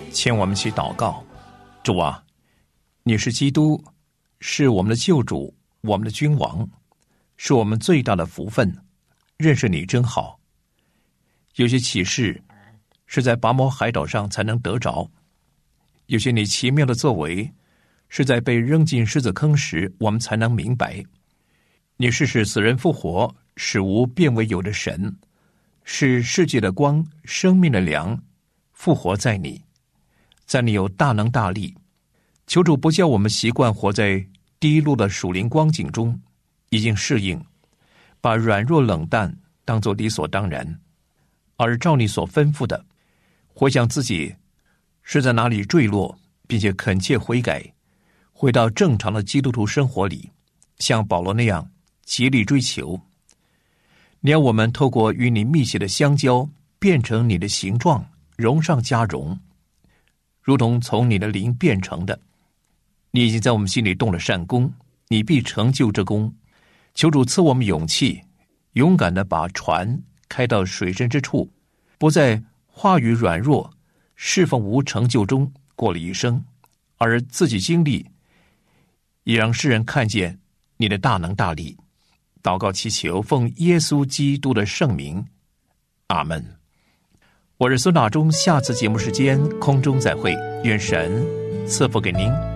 请我们去祷告。主啊，你是基督，是我们的救主，我们的君王，是我们最大的福分。认识你真好。有些启示是在拔摩海岛上才能得着，有些你奇妙的作为是在被扔进狮子坑时我们才能明白。你是使死人复活，使无变为有的神，是世界的光，生命的粮，复活在你，在你有大能大力。求主不叫我们习惯活在低落的属灵光景中，已经适应，把软弱冷淡当作理所当然，而照你所吩咐的，回想自己是在哪里坠落，并且恳切悔改，回到正常的基督徒生活里，像保罗那样竭力追求。你要我们透过与你密切的相交，变成你的形状，荣上加荣，如同从你的灵变成的。你已经在我们心里动了善功，你必成就这功。求主赐我们勇气，勇敢地把船开到水深之处，不在话语软弱、侍奉无成就中过了一生，而自己经历，也让世人看见你的大能大力。祷告祈求，奉耶稣基督的圣名，阿们。我是孙大中，下次节目时间空中再会，愿神赐福给您。